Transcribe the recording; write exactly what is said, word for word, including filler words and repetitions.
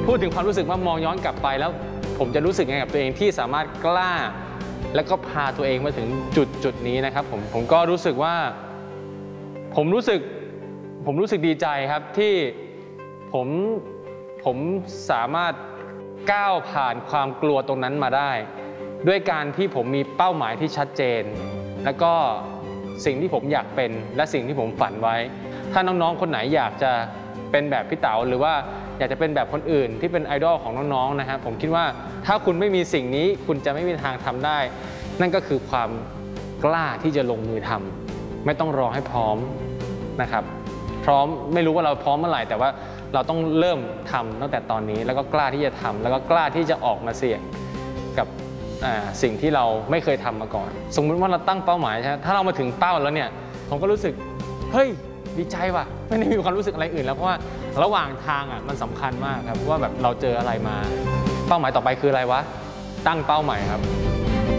พูดถึงความรู้สึกว่ามองย้อนกลับไปแล้วผมจะรู้สึกยังไงกับตัวเองที่สามารถกล้าแล้วก็พาตัวเองมาถึงจุดจุดนี้นะครับผมผมก็รู้สึกว่าผมรู้สึกผมรู้สึกดีใจครับที่ผมผมสามารถก้าวผ่านความกลัวตรงนั้นมาได้ด้วยการที่ผมมีเป้าหมายที่ชัดเจนแล้วก็สิ่งที่ผมอยากเป็นและสิ่งที่ผมฝันไว้ถ้าน้องๆคนไหนอยากจะเป็นแบบพี่เต๋าหรือว่าอยากจะเป็นแบบคนอื่นที่เป็นไอดอลของน้องๆนะครับผมคิดว่าถ้าคุณไม่มีสิ่งนี้คุณจะไม่มีทางทำได้นั่นก็คือความกล้าที่จะลงมือทำไม่ต้องรอให้พร้อมนะครับพร้อมไม่รู้ว่าเราพร้อมเมื่อไหร่แต่ว่าเราต้องเริ่มทำตั้งแต่ตอนนี้แล้วก็กล้าที่จะทำแล้วก็กล้าที่จะออกมาเสี่ยงกับสิ่งที่เราไม่เคยทำมาก่อนสมมุติว่าเราตั้งเป้าหมายใช่ไหมถ้าเรามาถึงเป้าแล้วเนี่ยผมก็รู้สึกเฮ้ยดีใจว่ะไม่ได้มีความรู้สึกอะไรอื่นแล้วเพราะว่าระหว่างทางอ่ะมันสำคัญมากครับว่าแบบเราเจออะไรมาเป้าหมายต่อไปคืออะไรวะตั้งเป้าหมายครับ